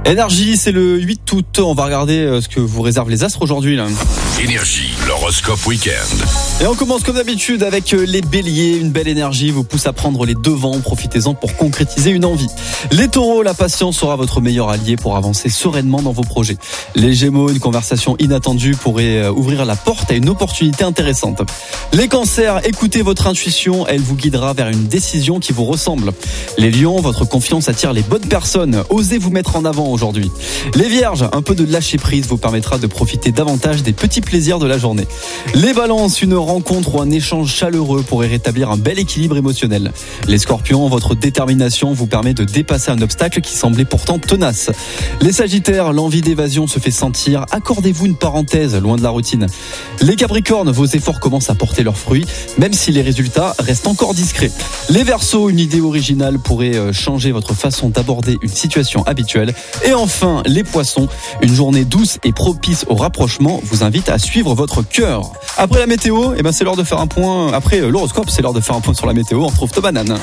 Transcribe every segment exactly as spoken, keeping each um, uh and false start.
Énergie, c'est le huit août. On va regarder ce que vous réservent les astres aujourd'hui, là. Énergie, l'horoscope week-end. Et on commence comme d'habitude avec les béliers. Une belle énergie vous pousse à prendre les devants. Profitez-en pour concrétiser une envie. Les taureaux, la patience sera votre meilleur allié pour avancer sereinement dans vos projets. Les gémeaux, une conversation inattendue pourrait ouvrir la porte à une opportunité intéressante. Les cancers, écoutez votre intuition. Elle vous guidera vers une décision qui vous ressemble. Les lions, votre confiance attire les bonnes personnes. Osez vous mettre en avant aujourd'hui. Les vierges, un peu de lâcher prise vous permettra de profiter davantage des petits plaisirs de la journée. Les balances, une rencontre ou un échange chaleureux pourrait rétablir un bel équilibre émotionnel. Les scorpions, votre détermination vous permet de dépasser un obstacle qui semblait pourtant tenace. Les sagittaires, l'envie d'évasion se fait sentir. Accordez-vous une parenthèse loin de la routine. Les capricornes, vos efforts commencent à porter leurs fruits, même si les résultats restent encore discrets. Les verseaux, une idée originale pourrait changer votre façon d'aborder une situation habituelle. Et enfin, les poissons, une journée douce et propice au rapprochement vous invite à suivre votre cœur. Après la météo, eh ben c'est l'heure de faire un point. Après l'horoscope, c'est l'heure de faire un point sur la météo. On retrouve Tom Banane.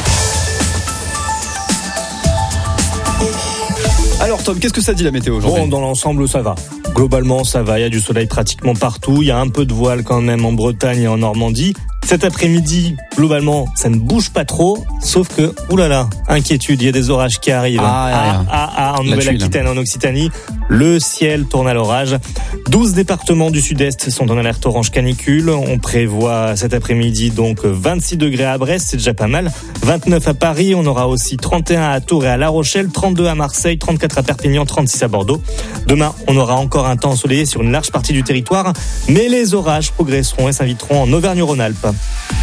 Alors Tom, qu'est-ce que ça dit la météo aujourd'hui ? Bon, dans l'ensemble, ça va. Globalement, ça va. Il y a du soleil pratiquement partout. Il y a un peu de voile quand même en Bretagne et en Normandie. Cet après-midi, globalement, ça ne bouge pas trop, sauf que, oulala, inquiétude, il y a des orages qui arrivent. Ah, ah, ah, ah en Nouvelle-Aquitaine, en Occitanie, le ciel tourne à l'orage. douze départements du sud-est sont en alerte orange canicule. On prévoit cet après-midi donc vingt-six degrés à Brest, c'est déjà pas mal. vingt-neuf à Paris, on aura aussi trente et un à Tours et à La Rochelle, trente-deux à Marseille, trente-quatre à Perpignan, trente-six à Bordeaux. Demain, on aura encore un temps ensoleillé sur une large partie du territoire, mais les orages progresseront et s'inviteront en Auvergne-Rhône-Alpes.